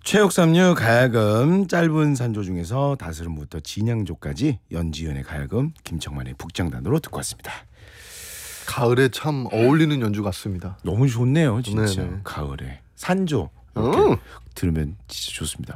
최옥삼류 가야금 짧은 산조 중에서 다스름부터 진양조까지 연지연의 가야금, 김청만의 북장단으로 듣고 왔습니다. 가을에 참 어울리는 연주 같습니다. 너무 좋네요, 진짜. 네네. 가을에 산조 이렇게 들으면 진짜 좋습니다.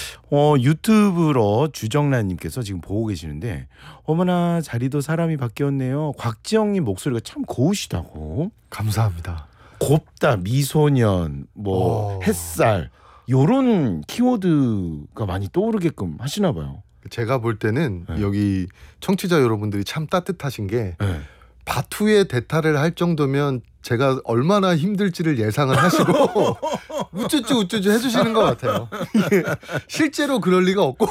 유튜브로 주정란님께서 지금 보고 계시는데, 어머나 자리도 사람이 바뀌었네요. 곽지영님 목소리가 참 고우시다고. 감사합니다. 곱다, 미소년, 뭐 햇살 요런 키워드가 많이 떠오르게끔 하시나 봐요. 제가 볼 때는 여기 청취자 여러분들이 참 따뜻하신 게 바투의 대타를 할 정도면 제가 얼마나 힘들지를 예상을 하시고 우쭈쭈 우쭈쭈 해주시는 것 같아요. 실제로 그럴 리가 없고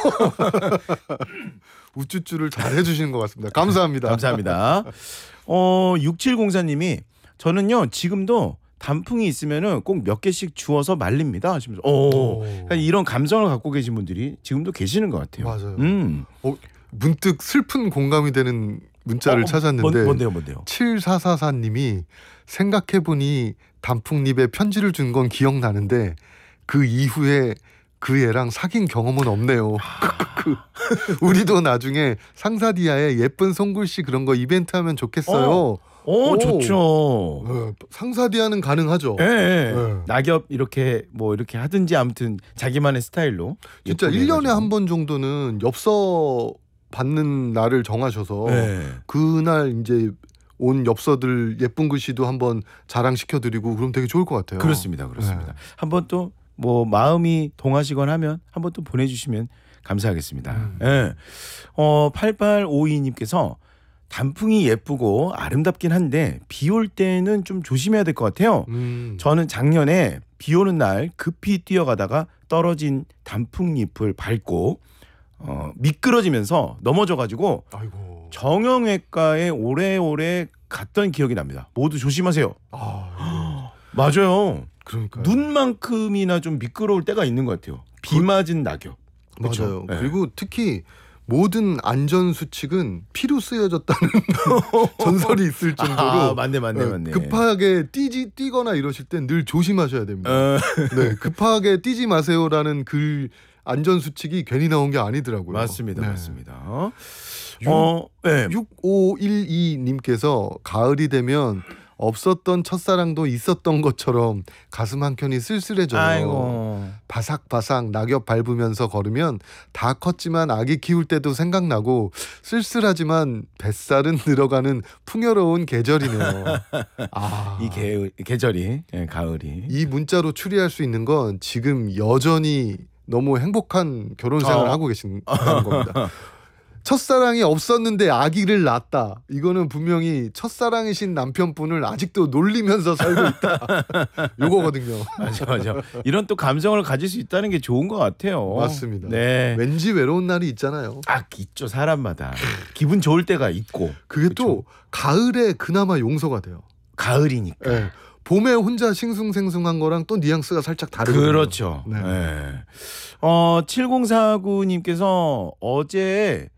우쭈쭈를 잘 해주시는 것 같습니다. 감사합니다. 감사합니다. 6704님이 저는요 지금도 단풍이 있으면은 꼭 몇 개씩 주워서 말립니다 하시면서 그러니까 이런 감성을 갖고 계신 분들이 지금도 계시는 것 같아요. 맞아요. 문득 슬픈 공감이 되는 문자를 찾았는데 뭔데요? 7444님이 생각해보니 단풍잎에 편지를 준 건 기억나는데 그 이후에 그 애랑 사귄 경험은 없네요. 우리도 나중에 상사디아에 예쁜 손글씨 그런 거 이벤트 하면 좋겠어요. 좋죠. 상사디아는 가능하죠. 네. 낙엽 이렇게 뭐 이렇게 하든지 아무튼 자기만의 스타일로 진짜 1년에 한 번 정도는 엽서 받는 날을 정하셔서 그날 이제 온 엽서들 예쁜 글씨도 한번 자랑시켜드리고 그럼 되게 좋을 것 같아요. 그렇습니다. 한번 또 뭐 마음이 동하시거나 하면 한번 또 보내주시면 감사하겠습니다. 8852님께서 단풍이 예쁘고 아름답긴 한데 비 올 때는 좀 조심해야 될 것 같아요. 저는 작년에 비 오는 날 급히 뛰어가다가 떨어진 단풍잎을 밟고 미끄러지면서 넘어져가지고 아이고. 정형외과에 오래오래 갔던 기억이 납니다. 모두 조심하세요. 맞아요. 그러니까요. 눈만큼이나 좀 미끄러울 때가 있는 것 같아요. 비 맞은 낙엽. 맞아요. 그리고 특히 모든 안전 수칙은 피로 쓰여졌다는 전설이 있을 정도로 맞네. 급하게 뛰거나 이러실 땐 늘 조심하셔야 됩니다. 네, 급하게 뛰지 마세요라는 그 안전 수칙이 괜히 나온 게 아니더라고요. 맞습니다. 6512님께서 가을이 되면 없었던 첫사랑도 있었던 것처럼 가슴 한켠이 쓸쓸해져요. 아이고. 바삭바삭 낙엽 밟으면서 걸으면 다 컸지만 아기 키울 때도 생각나고 쓸쓸하지만 뱃살은 늘어가는 풍요로운 계절이네요. 이 계절이 가을이. 이 문자로 추리할 수 있는 건 지금 여전히 너무 행복한 결혼생활을 하고 계신다는 겁니다. 첫사랑이 없었는데 아기를 낳았다. 이거는 분명히 첫사랑이신 남편분을 아직도 놀리면서 살고 있다. 요거거든요. 맞아. 이런 또 감성을 가질 수 있다는 게 좋은 것 같아요. 맞습니다. 네. 왠지 외로운 날이 있잖아요. 있죠. 사람마다. 기분 좋을 때가 있고. 그게 또 가을에 그나마 용서가 돼요. 가을이니까. 네. 봄에 혼자 싱숭생숭한 거랑 또 뉘앙스가 살짝 다르거든요. 그렇죠. 7049님께서 어제